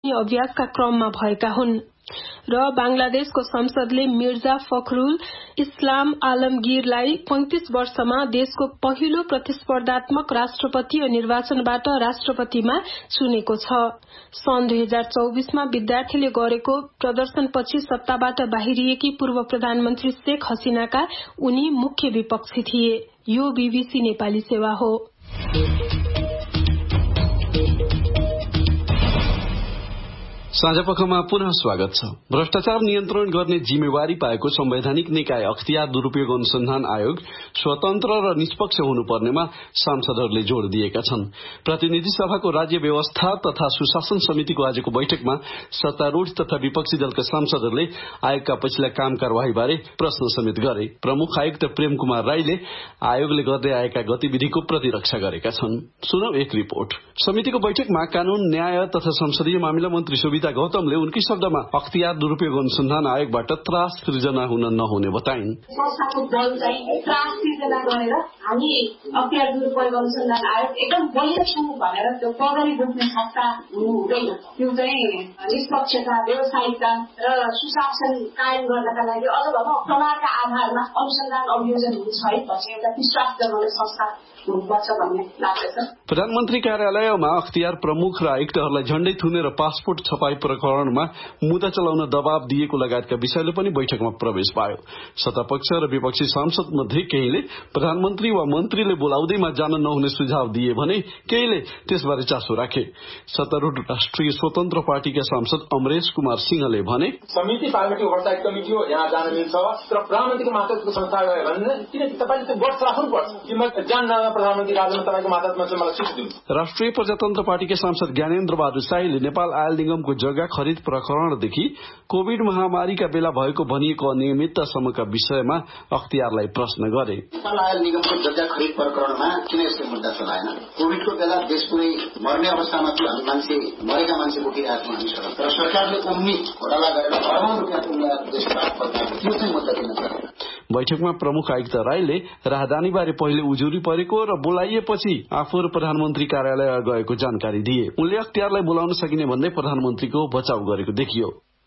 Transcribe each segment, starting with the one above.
अभ्यासका क्रममा भएका हुन् र बांग्लादेशको संसदले मिर्जा फखरुल इस्लाम आलमगीरलाई 35 वर्षमा देशको पहिलो प्रतिस्पर्धात्मक राष्ट्रपतीय निर्वाचनबाट राष्ट्रपतिमा चुनेको छ। सन् 2024 मा विद्यार्थीले गरेको प्रदर्शनपछि सत्ताबाट बाहिरिएकी पूर्व प्रधानमन्त्री शेख हसीनाका उनी मुख्य विपक्षी थिए। यो बीबीसी नेपाली सेवा हो। साँझपखमा पुनः स्वागत छ। भ्रष्टाचार नियन्त्रण गर्ने जिम्मेवारी पाएको संवैधानिक निकाय अख्तियार दुरूपयोग अनुसन्धान आयोग स्वतन्त्र र निष्पक्ष हुनुपर्नेमा सांसदहरूले जोड़ दिएका छन्। प्रतिनिधि सभाको राज्य व्यवस्था तथा सुशासन समितिको आजको बैठकमा सत्तारूढ़ तथा विपक्षी दलका सांसदहरूले आयोगका पछिल्ला काम कारवाहीबारे प्रश्न समेत गरे। प्रमुख आयुक्त प्रेम कुमार राईले आयोगले गर्दै आएका गतिविधिको प्रतिरक्षा गरेका छन्। सुनौ एक रिपोर्ट। समितिको बैठकमा कानून न्याय तथा संसदीय मामिला मन्त्री सुविधा गौतमले उनकै शब्दमा अख्तियार दुरूपयोग अनुसन्धान आयोगबाट त्रास सृजना हुन नहुने बताइन्। संस्थाको दल चाहिँ त्रास सृजना गरेर हामी अख्तियार दुरूपयोग अनुसन्धान आयोग एकदम बलियो छौं भनेर त्यो पगरी बोक्ने संस्था हुनु हुँदैन। त्यो चाहिँ निष्पक्षता, व्यवसायिकता र सुशासन कायम गर्नका लागि अझ भनौं प्रमाणका आधारमा अनुसन्धान अभियोजन हुन्छ है भन्ने एउटा विश्वास जनाउने संस्था हुनुपर्छ भन्ने लाग्छ। प्रधानमन्त्री कार्यालयमा अख्तियार प्रमुख र आयुक्तहरूलाई झण्डै थुनेर पासपोर्ट छपाई प्रकरणमा मुद्दा चलाउन दबाव दिएको लगायतका विषयले पनि बैठकमा प्रवेश पायो। सत्तापक्ष र विपक्षी सांसद मध्ये केहीले प्रधानमन्त्री वा मन्त्रीले बोलाउँदैमा जान नहुने सुझाव दिए भने केहीले त्यसबारे चासो राखे। सत्तारूढ़ राष्ट्रिय स्वतन्त्र पार्टीका सांसद अमरेश कुमार सिंहले भने समिति पार्लियामेन्ट्री ओभरसाइट कमिटी हो, यहाँ जान मिल्छ तर प्रधानमन्त्रीको मातहतको संस्था गयो भने किन तपाईले त्यो वर्ष राख्नुपर्छ कि म जान्न प्रधानमन्त्री राजमा तपाईको मातहतमा चाहिँ मलाई सूची दिनु। राष्ट्रिय प्रजातन्त्र पार्टीका सांसद ज्ञानेन्द्र बहादुर शाहीले नेपाल आयल निगमको जग्गा खरिद प्रकरणदेखि कोविड महामारीका बेला भएको भनिएको अनियमिततासम्मका विषयमा अख्तियारलाई प्रश्न गरे। नेपाल आयल निगमको जग्गा खरिद प्रकरणमा किन यस्तो मुद्दा चलाएन? कोविडको बेला देश पुरै मर्ने अवस्थामा थियो, हामी मान्छे मरेका मान्छे बोकिरहेको छौँ हामीसँग, तर सरकारले उम्मी घोडाला गरेर अरबौं रुपियाँको उम्मेद देशबाट फर्काएको त्यो चाहिँ मुद्दा किन चलाएन? बैठकमा प्रमुख आयुक्त राईले राहदानीबारे पहिले उजुरी परेको र बोलाइएपछि आफूहरू प्रधानमन्त्री कार्यालय गएको जानकारी दिए। उनले अख्तियारलाई बोलाउन सकिने भन्दै प्रधानमन्त्रीको बचाउ गरेको देखियो।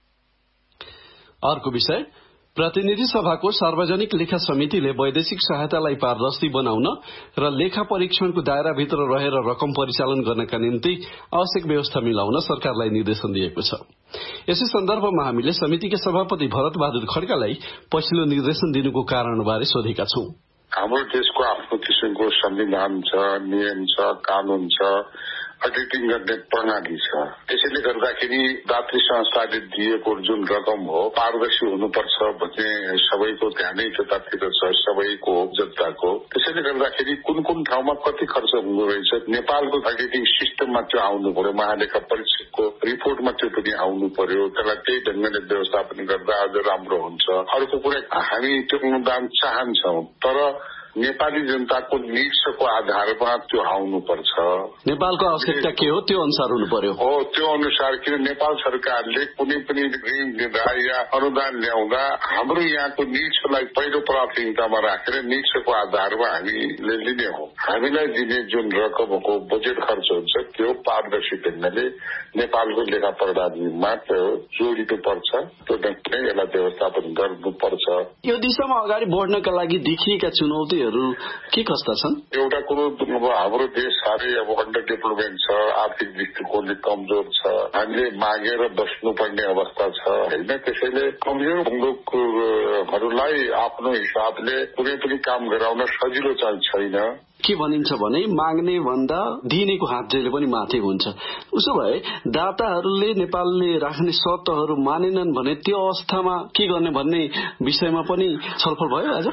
अर्को विषय, प्रतिनिधि सभाको सार्वजनिक लेखा समितिले वैदेशिक सहायतालाई पारदर्शी बनाउन र लेखा परीक्षणको दायराभित्र रहेर रकम परिचालन गर्नका निम्ति आवश्यक व्यवस्था मिलाउन सरकारलाई निर्देशन दिएको छ। यसै सन्दर्भमा हामीले समितिका सभापति भरत बहादुर खड्कालाई पछिल्लो निर्देशन दिनुको कारणबारे सोधेका छौं। हाम्रो देशको आफ्नो किसिमको संविधान छ, नियम छ, कानून छ, अडिटिङ गर्ने प्रणाली छ। त्यसैले गर्दाखेरि दात्री संस्थाले दिएको जुन रकम हो पारदर्शी हुनुपर्छ भन्ने सबैको ध्यानै त्यतातिर छ, सबैको जनताको। त्यसैले गर्दाखेरि कुन कुन ठाउँमा कति खर्च हुँदो रहेछ नेपालको अडिटिङ सिस्टममा त्यो आउनु पर्यो, महालेखा परीक्षकको रिपोर्टमा त्यो पनि आउनु पर्यो। त्यसलाई त्यही ढङ्गले व्यवस्थापन गर्दा अझ राम्रो हुन्छ। अर्को कुरा, हामी त्यो अनुदान चाहन्छौं तर नेपाली जनताको निड्सको आधारमा त्यो आउनुपर्छ। नेपालको आवश्यकता के हो त्यो अनुसार हुनु पर्यो। हो, त्यो अनुसार किन नेपाल सरकारले कुनै पनि ऋण दिँदा या अनुदान ल्याउँदा हाम्रो यहाँको निड्सलाई पहिलो प्राथमिकतामा राखेर निड्सको आधारमा हामीले लिने हो। हामीलाई दिने जुन रकमको बजेट खर्च हुन्छ त्यो पारदर्शी ढङ्गले नेपालको लेखा प्रणालीमा त्यो जोडिनु पर्छ। त्यो ढङ्गले यसलाई व्यवस्थापन गर्नुपर्छ। यो दिशामा अगाडि बढ्नका लागि देखिएका चुनौती के कस्ता छन्? एउटा कुरो, अब हाम्रो देश साह्रै अब अन्डर डेभलपमेन्ट छ, आर्थिक दृष्टिकोणले कमजोर छ, हामीले मागेर बस्नुपर्ने अवस्था छ होइन। त्यसैले कमजोर मुलुकहरूलाई आफ्नो हिसाबले कुनै पनि काम गराउन सजिलो चाहिँ छैन। के भनिन्छ भने माग्ने भन्दा दिनेको हात जहिले पनि माथि हुन्छ। उसो भए दाताहरूले नेपालले राख्ने शर्तहरू मानेनन् भने त्यो अवस्थामा के गर्ने भन्ने विषयमा पनि छलफल भयो। आज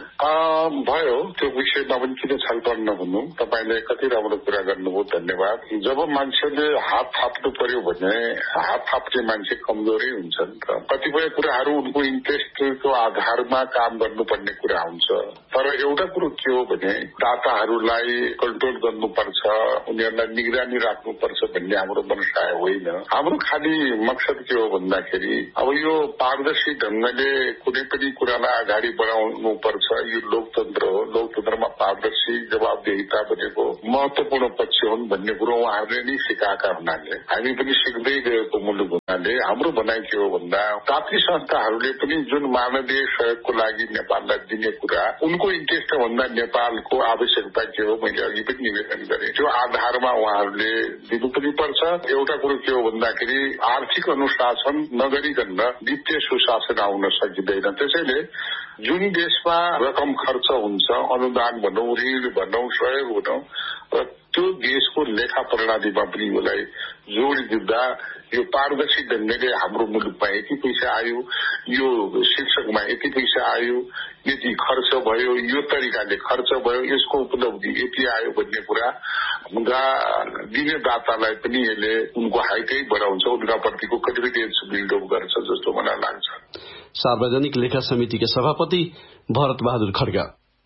भयो, त्यो विषयमा पनि किन छलफल नहुनु। तपाईँले कति राम्रो कुरा गर्नुभयो, धन्यवाद। जब मान्छेले हात थाप्नु पर्यो भने हात थाप्ने मान्छे कमजोरै हुन्छन्। कतिपय कुराहरू उनको इन्ट्रेस्टको आधारमा काम गर्नुपर्ने कुरा हुन्छ। तर एउटा कुरो के हो भने दाताहरूलाई उनीहरूलाई कन्ट्रोल गर्नुपर्छ, उनीहरूलाई निगरानी राख्नुपर्छ भन्ने हाम्रो मनसाय होइन। हाम्रो खालि मकसद के हो भन्दाखेरि अब यो पारदर्शी ढंगले कुनै पनि कुरालाई अगाडि बढाउनुपर्छ। यो लोकतन्त्र हो, लोकतन्त्रमा पारदर्शी जवाबदेहिता भनेको महत्वपूर्ण पक्ष हुन् भन्ने कुरो उहाँहरूले नै सिकाएका हुनाले हामी पनि सिक्दै गएको मुलुक हुनाले हाम्रो भनाइ के हो भन्दा दात्री संस्थाहरूले पनि जुन मानवीय सहयोगको लागि नेपाललाई दिने कुरा उनको इन्ट्रेस्ट भन्दा नेपालको आवश्यकता के हो मैले अघि पनि निवेदन गरेँ। त्यो आधारमा उहाँहरूले दिनु पनि पर्छ। एउटा कुरो के हो भन्दाखेरि आर्थिक अनुशासन नगरिकन वित्तीय सुशासन आउन सकिँदैन। त्यसैले जुन देशमा रकम खर्च हुन्छ, अनुदान भनौँ, ऋण भनौँ, सहयोग भनौँ, र त्यो देशको लेखा प्रणालीमा पनि यसलाई जोड दिँदा यो पारदर्शी ढंगले हाम्रो मुलुकमा यति पैसा आयो, यो शीर्षकमा यति पैसा आयो, यति खर्च भयो, यो तरिकाले खर्च भयो, यसको उपलब्धि यति आयो भन्ने कुरा हुँदा दिने दातालाई पनि यसले उनको हाइटै बढाउँछ, उनका प्रतिको कन्फिडेन्स बिल्डअप गर्छ जस्तो मलाई लाग्छ। सार्वजनिक लेखा समितिका सभापति भरत बहादुर खड्का।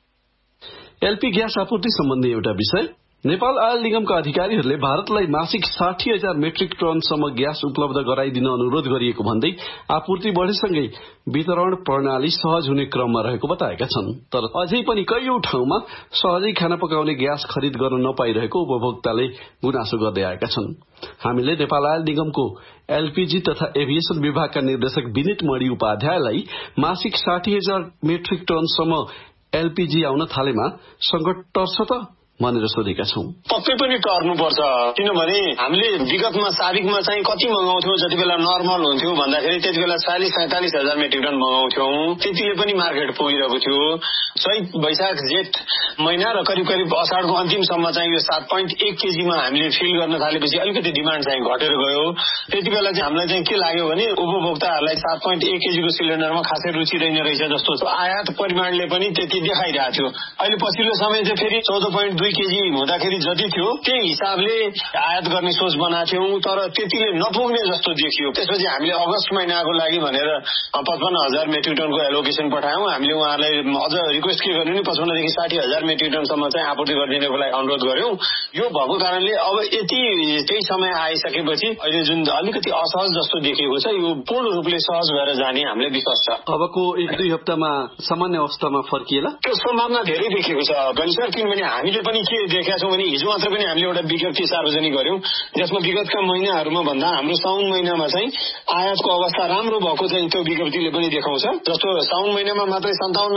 एलपी ग्यास आपूर्ति सम्बन्धी एउटा विषय। नेपाल आयल निगमका अधिकारीहरूले भारतलाई मासिक 60,000 मेट्रिक टनसम्म ग्यास उपलब्ध गराइदिन अनुरोध गरिएको भन्दै आपूर्ति बढेसँगै वितरण प्रणाली सहज हुने क्रममा रहेको बताएका छन्। तर अझै पनि कैयौं ठाउँमा सहजै खाना पकाउने ग्यास खरिद गर्न नपाइरहेको उपभोक्ताले गुनासो गर्दै आएका छन्। हामीले नेपाल आयल निगमको एलपीजी तथा एभिएसन विभागका निर्देशक विनित मणि उपाध्यायलाई मासिक 60,000 मेट्रिक टनसम्म एलपीजी आउन थालेमा संकट टर्छ त भनेर सोधेका छौं। पक्कै पनि टर्नुपर्छ, किनभने हामीले विगतमा साबिकमा चाहिँ कति मगाउँथ्यौं, जति बेला नर्मल हुन्थ्यो भन्दाखेरि त्यति बेला 40-47,000 मेट्रिक टन मगाउँथ्यौं, त्यतिले पनि मार्केट पुगिरहेको थियो। चैत वैशाख जेठ महिना र करिब करिब असाढको अन्तिमसम्म चाहिँ यो 7.1 केजीमा हामीले फिल गर्न थालेपछि अलिकति डिमान्ड चाहिँ घटेर गयो। त्यति बेला चाहिँ हामीलाई चाहिँ के लाग्यो भने उपभोक्ताहरूलाई 7.1 केजीको सिलिन्डरमा खासै रुचि रहेन रहेछ जस्तो आयात परिमाणले पनि त्यति देखाइरहेको थियो। अहिले पछिल्लो समय चाहिँ फेरि 14.2 केजी हुँदाखेरि जति थियो त्यही हिसाबले आयात गर्ने सोच बनाएको थियौं, तर त्यतिले नपुग्ने जस्तो देखियो। त्यसपछि हामीले अगस्त महिनाको लागि भनेर 55,000 मेट्रिक टनको एलोकेसन पठायौं। हामीले उहाँहरूलाई अझ रिक्वेस्ट के गर्नु नि 55 देखि 60,000 मेट्रिक टनसम्म चाहिँ आपूर्ति गरिदिनको लागि अनुरोध गर्यौं। यो भएको कारणले अब यति त्यही समय आइसकेपछि अहिले जुन अलिकति असहज जस्तो देखिएको छ यो पूर्ण रूपले सहज भएर जाने हामीले विश्वास छ। अबको 1-2 हप्तामा सामान्य अवस्थामा फर्किएला त्यो सम्भावना धेरै देखिएको छ गणेशर, किनभने हामीले पनि के देखेका छौं भने हिजो मात्र पनि हामीले एउटा विज्ञप्ति सार्वजनिक गर्यौं जसमा विगतका महिनाहरूमा भन्दा हाम्रो साउन महिनामा चाहिँ आयातको अवस्था राम्रो भएको चाहिँ त्यो विज्ञप्तिले पनि देखाउँछ। जस्तो साउन महिनामा मात्रै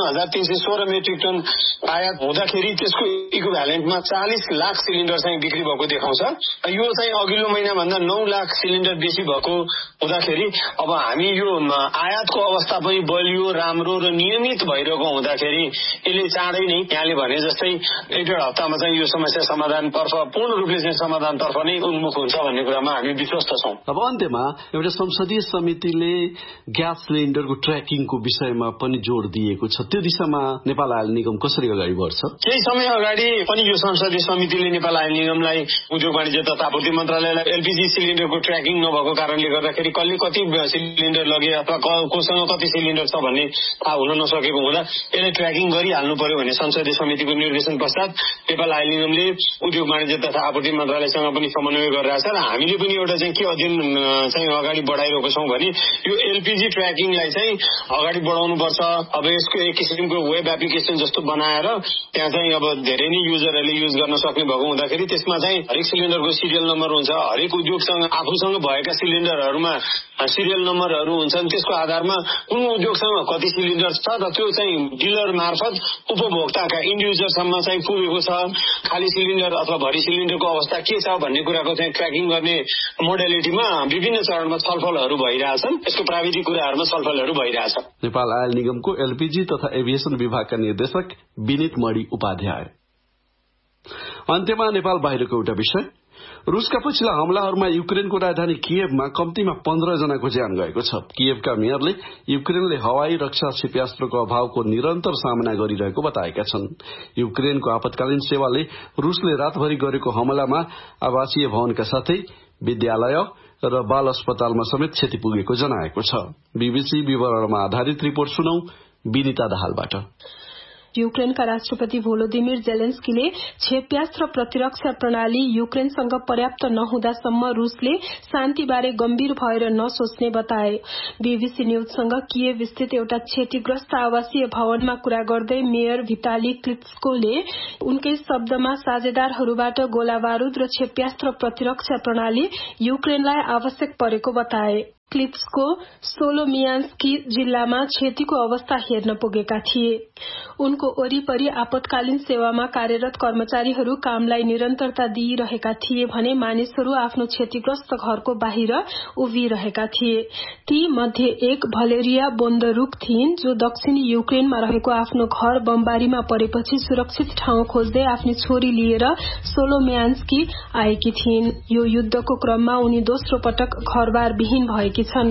57,316 मेट्रिक टन आयात हुँदाखेरि त्यसको इक्विभ्यालेन्टमा 40 लाख सिलिन्डर चाहिँ बिक्री भएको देखाउँछ। यो चाहिँ अघिल्लो महिना भन्दा 9 लाख सिलिन्डर बेसी भएको हुँदाखेरि अब हामी यो आयातको अवस्था पनि बलियो, राम्रो र नियमित भइरहेको हुँदाखेरि यसले चाँडै नै यहाँले भने जस्तै 1-1.5 हप्तामा चाहिँ यो समस्या समाधानतर्फ पूर्ण रूपले चाहिँ समाधानतर्फ नै उन्मुख हुन्छ भन्ने कुरामा हामी विश्वस्त छौं। अब अन्त्यमा एउटा संसदीय समितिले ग्यास सिलिन्डरको ट्र्याकिङको विषयमा पनि जोड़ दिएको छ। त्यो दिशामा नेपाल आयल निगम कसरी अगाडि बढ्छ? केही समय अगाडि पनि यो संसदीय समितिले नेपाल आयल निगमलाई उद्योग वाणिज्य तथा आपूर्ति मन्त्रालयलाई एलपीजी सिलिन्डरको ट्र्याकिङ नभएको कारणले गर्दाखेरि कसले कति सिलिन्डर लगे अथवा कोसँग कति सिलिन्डर छ भन्ने थाहा हुन नसकेको हुँदा यसले ट्र्याकिङ गरिहाल्नु पर्यो भन्ने संसदीय समितिको निर्देशन पश्चात नेपाल आयल निगमले उद्योग वाणिज्य तथा आपूर्ति मन्त्रालयसँग पनि समन्वय गरिरहेछ र हामीले पनि एउटा चाहिँ के अध्ययन चाहिँ अगाडि बढाइरहेको छौं भने यो एलपीजी ट्र्याकिङलाई चाहिँ अगाडि बढाउनुपर्छ। अब यसको एक किसिमको वेब एप्लिकेसन जस्तो बनाएर त्यहाँ चाहिँ अब धेरै नै युजरहरूले युज गर्न सक्ने भएको हुँदाखेरि त्यसमा चाहिँ हरेक सिलिन्डरको सिरियल नम्बर हुन्छ, हरेक उद्योगसँग आफूसँग भएका सिलिन्डरहरूमा सिरियल नम्बरहरू हुन्छन्। त्यसको आधारमा कुन उद्योगसँग कति सिलिन्डर छ र त्यो चाहिँ डिलर मार्फत उपभोक्ताका इन्ड युजरसम्म चाहिँ पुगेको छ, खाली सिलिन्डर अथवा भरि सिलिन्डरको अवस्था के छ भन्ने कुराको चाहिँ ट्र्याकिङ गर्ने मोडालिटीमा विभिन्न चरणमा छलफलहरू भइरहेछन्। यसको प्राविधिक कुराहरूमा छलफलहरू भइरहेछ। नेपाल आयल निगमको एलपीजी तथा एभिएसन विभागका निर्देशक विनित मणि उपाध्याय। अन्त्यमा नेपाल बाहिरको एउटा विषय। रूसका पछिल्ला हमलाहरूमा युक्रेनको राजधानी किएभमा कम्तीमा 15 जनाको ज्यान गएको छ। किएभका मेयरले युक्रेनले हवाई रक्षा क्षेप्यास्त्रको अभावको निरन्तर सामना गरिरहेको बताएका छन्। युक्रेनको आपतकालीन सेवाले रूसले रातभरि गरेको हमलामा आवासीय भवनका साथै विद्यालय र बाल अस्पतालमा समेत क्षति पुगेको जनाएको छ। बीबीसी विवरणमा आधारित रिपोर्ट सुनौ विनिता दाहालबाट। युक्रेनका राष्ट्रपति भोलोदिमिर जेलेन्स्कीले क्षेप्यास्त्र प्रतिरक्षा प्रणाली युक्रेनसँग पर्याप्त नहुँदासम्म रूसले शान्तिबारे गम्भीर भएर नसोच्ने बताए। बीबीसी न्यूजसँग किएभ स्थित एउटा क्षतिग्रस्त आवासीय भवनमा कुरा गर्दै मेयर भिताली क्लिट्स्कोले उनकै शब्दमा साझेदारहरूबाट गोला बारूद र क्षेप्यास्त्र प्रतिरक्षा प्रणाली युक्रेनलाई आवश्यक परेको बताए। क्लिट्स्को सोलोमियान्स्की जिल्लामा क्षतिको अवस्था हेर्न पुगेका थिए। उनको वरिपरि आपतकालीन सेवामा कार्यरत कर्मचारीहरू कामलाई निरन्तरता दिइरहेका थिए भने मानिसहरू आफ्नो क्षतिग्रस्त घरको बाहिर उभिरहेका थिए। ती मध्ये एक भलेरिया बोन्दरुक थिइन् जो दक्षिणी युक्रेनमा रहेको आफ्नो घर बमबारीमा परेपछि सुरक्षित ठाउँ खोज्दै आफ्नी छोरी लिएर सोलोमियान्स्की आएकी थिइन्। यो युद्धको क्रममा उनी दोस्रो पटक घरबार विहीन भएकी छन्।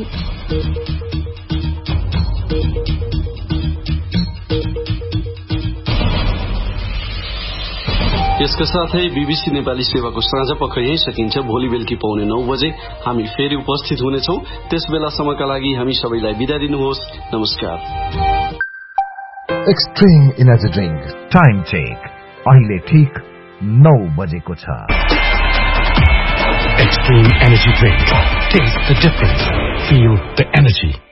यसका साथै बीबीसी नेपाली सेवाको साँझ पख यही सकिन्छ। भोलि बेलुकी 9:15 बजे हामी फेरि उपस्थित हुनेछौं। त्यसबेलासम्मका लागि हामी सबैलाई बिदा दिनुहोस्। नमस्कार। Extreme energy drink time check अहिले ठीक 9 बजेको छ। Extreme Energy Drink. Taste the difference. Feel the energy.